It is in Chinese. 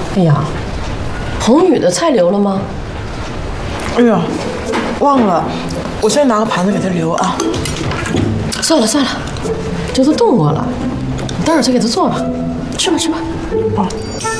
哎呀，红宇的菜留了吗？ 哎呀，忘了，我现在拿个盘子给他留啊。 算了，这都动过了，你待会儿再给他做吧。吃吧。 啊。